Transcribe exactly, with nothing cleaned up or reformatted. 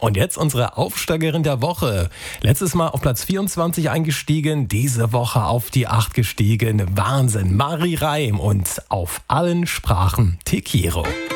Und jetzt unsere Aufsteigerin der Woche. Letztes Mal auf Platz vierundzwanzig eingestiegen, diese Woche auf die acht gestiegen. Wahnsinn, Mari Reim und auf allen Sprachen Te Quiero.